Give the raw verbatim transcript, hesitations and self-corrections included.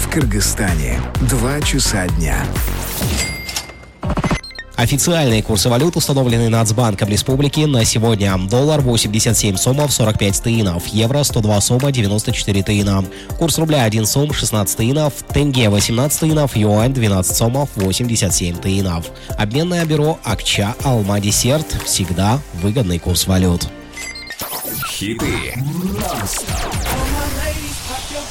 в Кыргызстане. Два часа дня. Официальные курсы валют, установленные Нацбанком Республики на сегодня. Доллар восемьдесят семь сомов сорок пять тыинов, евро сто два сома девяносто четыре тыина. Курс рубля один сом шестнадцать тыинов, тенге восемнадцать тыинов, юань двенадцать сомов восемьдесят семь тыинов. Обменное бюро Акча Алма Десерт. Всегда выгодный курс валют. Хиты.